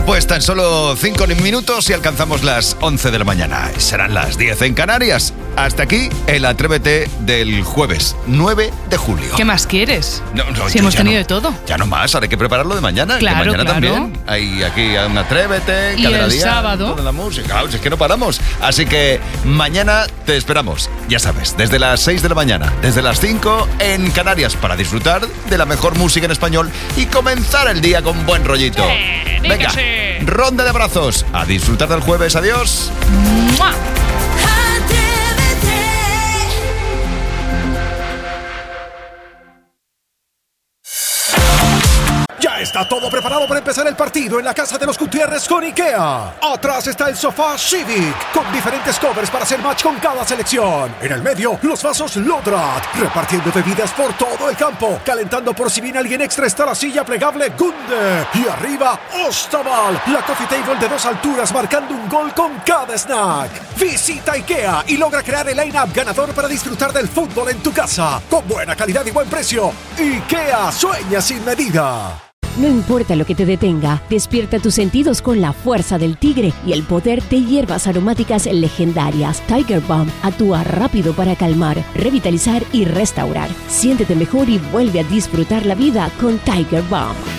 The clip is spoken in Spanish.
Pues tan solo 5 minutos y alcanzamos las 11 de la mañana. Serán las 10 en Canarias. Hasta aquí el Atrévete del jueves 9 de julio. ¿Qué más quieres? No, si hemos tenido no, de todo. Ya no más, ahora hay que prepararlo de mañana. Claro, que mañana claro. También hay aquí un Atrévete. Y cada el día, sábado. toda la música. Claro, es que no paramos. Así que mañana te esperamos. Ya sabes, desde las 6 de la mañana, desde las 5 en Canarias, para disfrutar de la mejor música en español y comenzar el día con buen rollito. Venga, ronda de abrazos. A disfrutar del jueves. Adiós. ¡Mua! Ya está todo preparado para empezar el partido en la casa de los Gutiérrez con IKEA. Atrás está el sofá Civic, con diferentes covers para hacer match con cada selección. En el medio, los vasos Lodrat, repartiendo bebidas por todo el campo. Calentando por si viene alguien extra está la silla plegable Gunde. Y arriba, Ostaval, la coffee table de 2 alturas marcando un gol con cada snack. Visita IKEA y logra crear el line-up ganador para disfrutar del fútbol en tu casa. Con buena calidad y buen precio. IKEA, sueña sin medida. No importa lo que te detenga, despierta tus sentidos con la fuerza del tigre y el poder de hierbas aromáticas legendarias. Tiger Balm actúa rápido para calmar, revitalizar y restaurar. Siéntete mejor y vuelve a disfrutar la vida con Tiger Balm.